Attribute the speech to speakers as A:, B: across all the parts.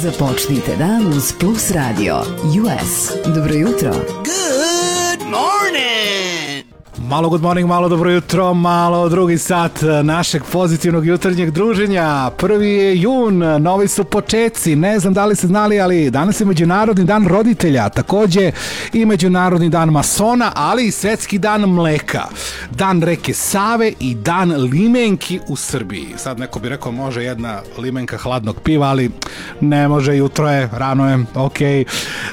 A: Započnite dan uz Plus Radio US. Dobro jutro.
B: Good morning!
C: Malo good morning, malo dobro jutro, malo drugi sat našeg pozitivnog jutarnjeg druženja. 1. je jun, novi su početci, ne znam da li ste znali, ali danas je Međunarodni dan roditelja, takođe i Međunarodni dan masona, ali i Svetski dan mleka, dan reke Save i dan limenki u Srbiji. Sad neko bi rekao može jedna limenka hladnog piva, ali ne može, jutro je, rano je, okej.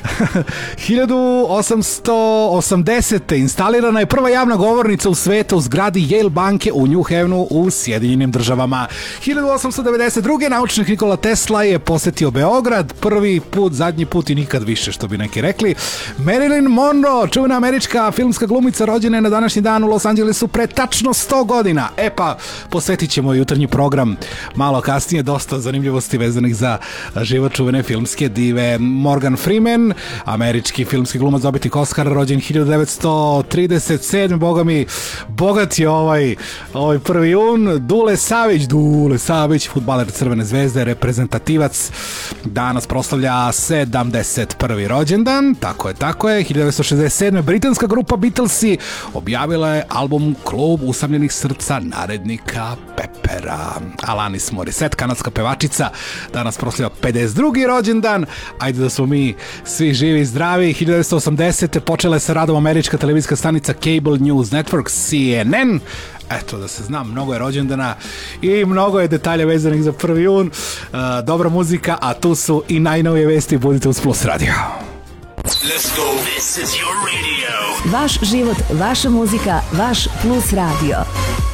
C: 1880. instalirana je prva javna govornica u svetu u zgradi Yale banke u New Havenu u Sjedinjenim državama. 1892. naučnik Nikola Tesla je posetio Beograd, prvi put, zadnji put i nikad više, što bi neki rekli. Marilyn Monroe, čuvena američka filmska glumica, rođena je na današnji dan u Los Angelesu pre tačno 100 godina. E pa, posvetit ćemo jutarnji program malo kasnije, dosta zanimljivosti vezanih za život čuvene filmske dive. Morgan Freeman, američki filmski glumac, dobitnik Oscara, rođen 1937. Boga mi, bogat je ovaj 1. jun. Dule Savić, fudbaler Crvene zvezde, reprezentativac, danas proslavlja 71. rođendan, tako je. 1967. britanska grupa Beatlesi objavila je album Klub usamljenih srca narednika Pepera. Alanis Morissette, kanadska pevačica, danas proslavlja 52. rođendan. Ajde da smo mi svi živi i zdravi. 1980. počela je sa radom američka televizijska stanica Cable News Network, CNN. Eto, da se znam, mnogo je rođendana i mnogo je detalja vezanih za 1. jun. Dobra muzika, a tu su i najnovije vesti. Budite uz Plus Radio.
B: Let's go. This is your radio.
A: Vaš život, vaša muzika, vaš Plus Radio.